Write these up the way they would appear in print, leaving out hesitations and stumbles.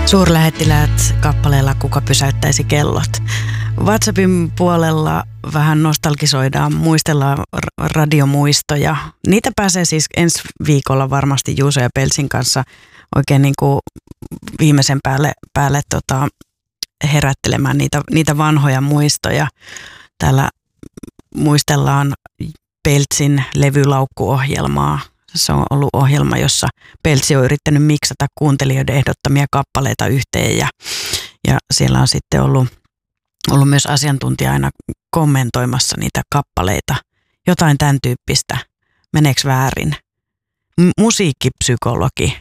Suurlähettiläät kappaleella Kuka pysäyttäisi kellot. WhatsAppin puolella vähän nostalgisoidaan, muistellaan radiomuistoja. Niitä pääsee siis ensi viikolla varmasti Juuso ja Peltsin kanssa oikein niin kuin viimeisen päälle herättelemään niitä vanhoja muistoja. Täällä muistellaan Peltsin levylaukkuohjelmaa. Se on ollut ohjelma, jossa Peltsi on yrittänyt miksata kuuntelijoiden ehdottamia kappaleita yhteen ja siellä on sitten ollut myös asiantuntija aina kommentoimassa niitä kappaleita. Jotain tämän tyyppistä. Meneekö väärin? Musiikkipsykologi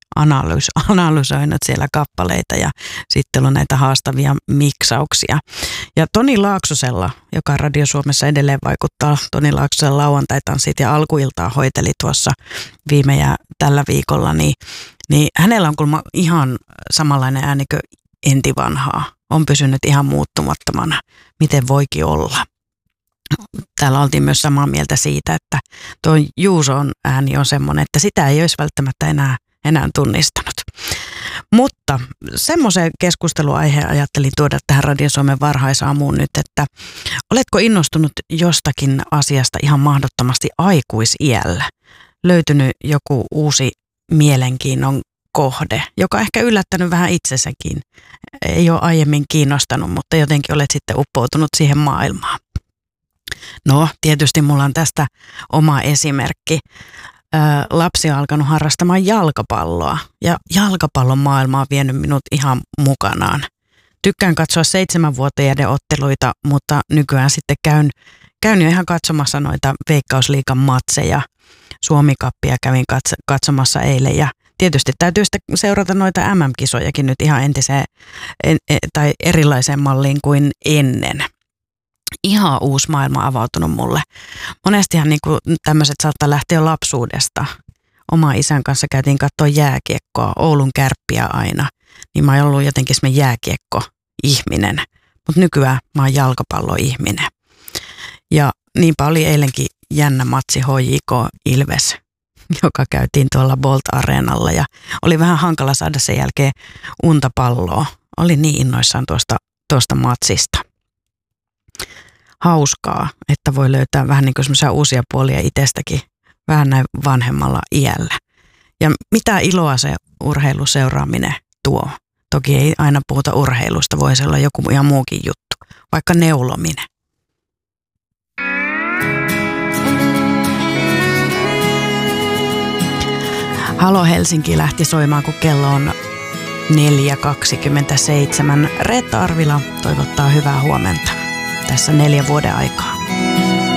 analysoinut siellä kappaleita ja sitten on näitä haastavia miksauksia. Ja Toni Laaksosella, joka Radio Suomessa edelleen vaikuttaa, Toni Laaksosen lauantaitanssit ja alkuiltaa hoiteli tuossa viime ja tällä viikolla, niin hänellä on kuulemma ihan samanlainen ääni kuin entivanhaa. On pysynyt ihan muuttumattomana. Miten voikin olla? Täällä oltiin myös samaa mieltä siitä, että tuo Juuson ääni on semmoinen, että sitä ei olisi välttämättä enää tunnistanut. Mutta semmoisen keskusteluaiheen ajattelin tuoda tähän Radio Suomen varhaisaamuun nyt, että oletko innostunut jostakin asiasta ihan mahdottomasti aikuisiällä? Löytynyt joku uusi mielenkiinnon kohde, joka ehkä yllättänyt vähän itsensäkin. Ei ole aiemmin kiinnostanut, mutta jotenkin olet sitten uppoutunut siihen maailmaan. No, tietysti mulla on tästä oma esimerkki. Lapsi on alkanut harrastamaan jalkapalloa ja jalkapallon maailma on vienyt minut ihan mukanaan. Tykkään katsoa 7-vuotiaiden otteluita, mutta nykyään sitten käyn jo ihan katsomassa noita Veikkausliigan matseja. Suomi-kappia kävin katsomassa eilen ja tietysti täytyy sitten seurata noita MM-kisojakin nyt ihan entiseen tai erilaiseen malliin kuin ennen. Ihan uusi maailma avautunut mulle. Monestihan niin kuin tämmöiset saattaa lähteä jo lapsuudesta. Oma isän kanssa käytiin katsoa jääkiekkoa, Oulun Kärppiä aina. Niin mä oon ollut jotenkin semmoinen jääkiekko-ihminen. Mutta nykyään mä oon jalkapallo-ihminen. Ja niinpä oli eilenkin jännä matsi HJK Ilves, joka käytiin tuolla Bolt-areenalla. Ja oli vähän hankala saada sen jälkeen unta palloa. Oli niin innoissaan tuosta matsista. Hauskaa, että voi löytää vähän niin kuin semmoisia uusia puolia itsestäkin vähän näin vanhemmalla iällä. Ja mitä iloa se urheiluseuraaminen tuo? Toki ei aina puhuta urheilusta, voisi olla joku ihan muukin juttu, vaikka neulominen. Halo Helsinki lähti soimaan, kun kello on 4.27. Reetta Arvila toivottaa hyvää huomenta. Tässä 4 vuoden aikaa.